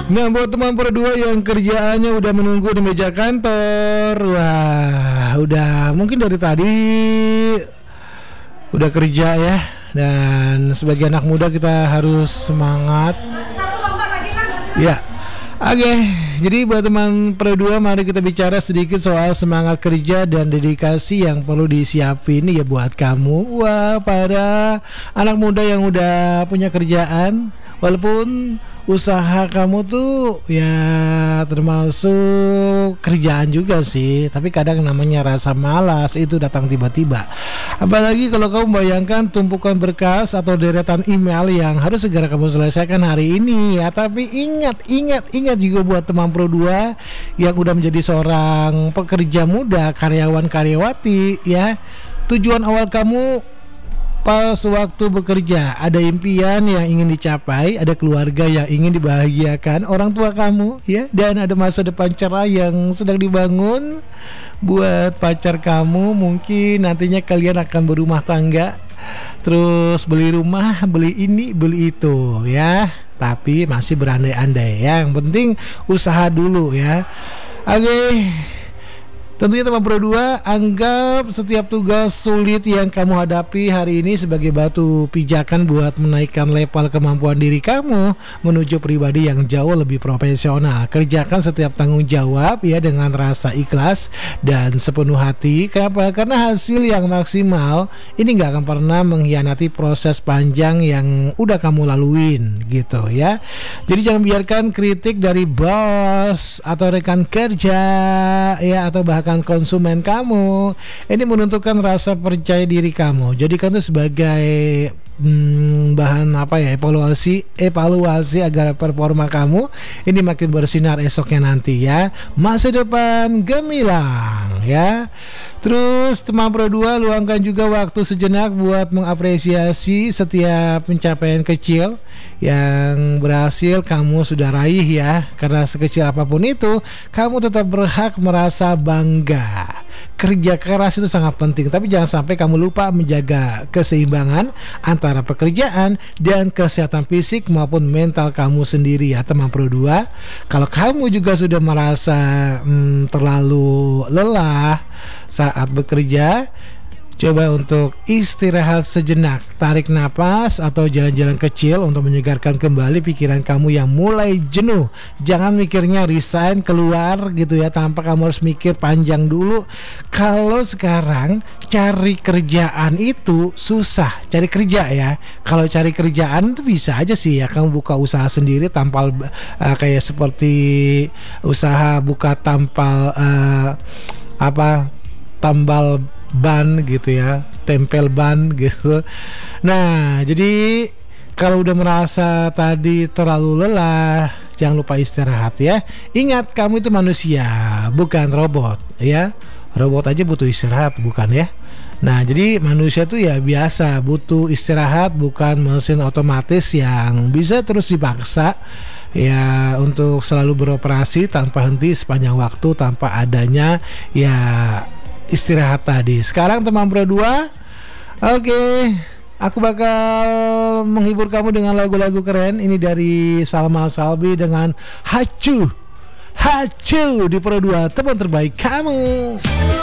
Nah, buat teman berdua yang kerjaannya udah menunggu di meja kantor, wah, udah mungkin dari tadi udah kerja ya. Dan sebagai anak muda kita harus semangat. Ya, oke. Jadi buat teman berdua, mari kita bicara sedikit soal semangat kerja dan dedikasi yang perlu disiapin ya buat kamu. Wah, para anak muda yang udah punya kerjaan, walaupun usaha kamu tuh ya termasuk kerjaan juga sih, tapi kadang namanya rasa malas itu datang tiba-tiba. Apalagi kalau kamu bayangkan tumpukan berkas atau deretan email yang harus segera kamu selesaikan hari ini ya. Tapi ingat juga buat teman Pro 2 yang udah menjadi seorang pekerja muda, karyawan karyawati ya. Tujuan awal kamu pas waktu bekerja, ada impian yang ingin dicapai, ada keluarga yang ingin dibahagiakan, orang tua kamu ya, dan ada masa depan cerah yang sedang dibangun buat pacar kamu. Mungkin nantinya kalian akan berumah tangga, terus beli rumah, beli ini, beli itu ya. Tapi masih berandai-andai ya. Yang penting usaha dulu ya. Oke. Tentunya teman Pro 2, anggap setiap tugas sulit yang kamu hadapi hari ini sebagai batu pijakan buat menaikkan level kemampuan diri kamu menuju pribadi yang jauh lebih profesional. Kerjakan setiap tanggung jawab ya dengan rasa ikhlas dan sepenuh hati. Kenapa? Karena hasil yang maksimal ini gak akan pernah mengkhianati proses panjang yang udah kamu laluin gitu ya. Jadi jangan biarkan kritik dari bos atau rekan kerja ya, atau bahkan konsumen kamu ini menentukan rasa percaya diri kamu. Jadikan itu sebagai bahan evaluasi agar performa kamu ini makin bersinar esoknya nanti ya. Masa depan gemilang ya. Terus teman Pro 2, luangkan juga waktu sejenak buat mengapresiasi setiap pencapaian kecil yang berhasil kamu sudah raih ya. Karena sekecil apapun itu, kamu tetap berhak merasa bangga. Kerja keras itu sangat penting, tapi jangan sampai kamu lupa menjaga keseimbangan antara pekerjaan dan kesehatan fisik maupun mental kamu sendiri ya teman Pro 2. Kalau kamu juga sudah merasa terlalu lelah saat bekerja, coba untuk istirahat sejenak, tarik napas atau jalan-jalan kecil untuk menyegarkan kembali pikiran kamu yang mulai jenuh. Jangan mikirnya resign keluar gitu ya, tanpa kamu harus mikir panjang dulu. Kalau sekarang cari kerjaan itu susah, cari kerja ya. Kalau cari kerjaan itu bisa aja sih ya, kamu buka usaha sendiri tampal kayak seperti usaha buka tambal ban gitu ya, tempel ban gitu. Nah, jadi kalau udah merasa tadi terlalu lelah, jangan lupa istirahat ya. Ingat, kamu itu manusia, bukan robot ya. Robot aja butuh istirahat, bukan ya. Nah, jadi manusia tuh ya biasa butuh istirahat, bukan mesin otomatis yang bisa terus dipaksa ya untuk selalu beroperasi tanpa henti sepanjang waktu tanpa adanya ya istirahat tadi. Sekarang teman Pro 2, oke, aku bakal menghibur kamu dengan lagu-lagu keren. Ini dari Salma Salbi dengan Hacu di Pro 2, teman terbaik kamu.